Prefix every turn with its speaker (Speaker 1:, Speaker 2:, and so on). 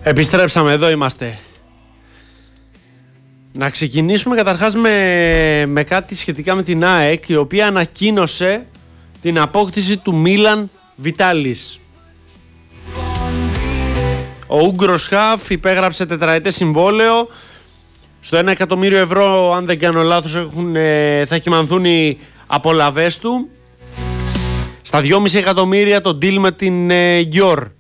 Speaker 1: Επιστρέψαμε, εδώ είμαστε. Να ξεκινήσουμε καταρχάς με κάτι σχετικά με την ΑΕΚ, η οποία ανακοίνωσε την απόκτηση του Μίλαν Βιτάλης. Ο Ούγγρος χαφ υπέγραψε τετραετές συμβόλαιο. Στο 1 εκατομμύριο ευρώ, αν δεν κάνω λάθος, θα κυμανθούν οι απολαβές του. Στα 2,5 εκατομμύρια το deal με την Γιόρ.